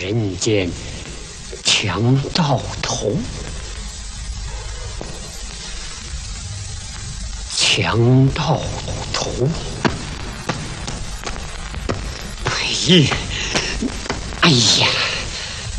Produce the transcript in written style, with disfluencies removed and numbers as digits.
人间强盗头，强盗头。哎呀！